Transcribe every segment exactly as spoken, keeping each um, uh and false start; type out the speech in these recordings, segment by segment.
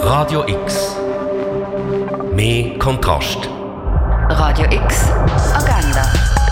Radio X. Mehr Kontrast. Radio X Agenda.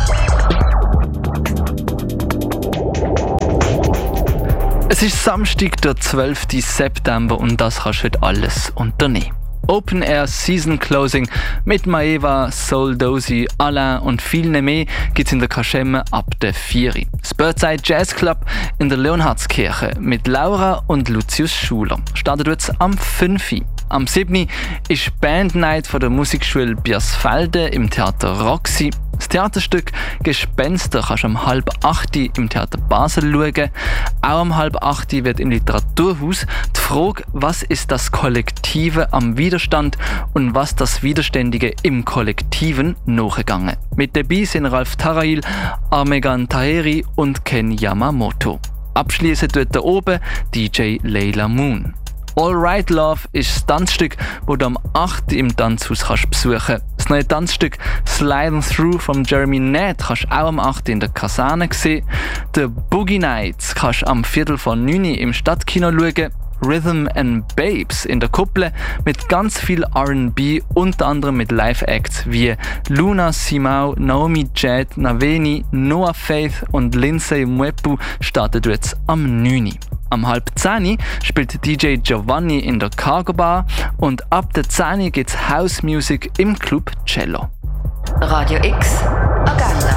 Es ist Samstag, der zwölften September und das kannst du heute alles unternehmen. Open Air Season Closing mit Maeva, Soul Dozy, Alain und vielen mehr gibt es in der Kaschemme ab der vier. Das Birdside Jazz Club in der Leonhardskirche mit Laura und Lucius Schuler startet jetzt am fünf. Am sieben ist Band Night von der Musikschule Biersfelde im Theater Roxy. Das Theaterstück Gespenster kannst du um halb acht im Theater Basel schauen. Auch um halb acht wird im Literaturhaus die Frage, was ist das Kollektive am Widerstand und was das Widerständige im Kollektiven nachgegangen. Mit dabei sind Ralf Tarail, Armegan Taheri und Ken Yamamoto. Abschließend tut da oben D J Layla Moon. All Right Love ist das Tanzstück, das du am acht im Tanzhaus kannst besuchen kannst. Das neue Tanzstück Sliding Through von Jeremy Nett kannst du auch am acht in der Kaserne sehen. The Boogie Nights kannst du am Viertel von neun im Stadtkino schauen. Rhythm and Babes in der Kuppel mit ganz viel R and B, unter anderem mit Live-Acts wie Luna Simao, Naomi Jad, Naveni, Noah Faith und Lindsay Mwepu startet jetzt am neun. Am halb zehn spielt D J Giovanni in der Cargo Bar und ab der zehn gibt's House Music im Club Cello. Radio X Agenda.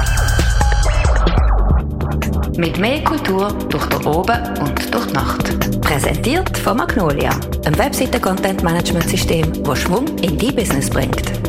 Mit mehr Kultur durch den Oben und durch die Nacht. Präsentiert von Magnolia, einem Webseiten-Content-Management-System, das Schwung in dein Business bringt.